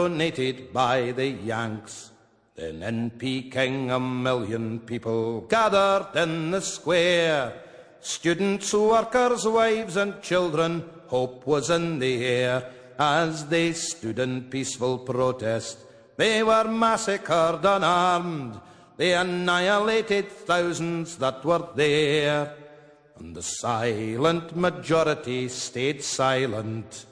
donated by the Yanks. Then in Peking 1,000,000 people gathered in the square. Students, workers, wives and children, hope was in the air. As they stood in peaceful protest, they were massacred unarmed. They annihilated thousands that were there. And the silent majority stayed silent.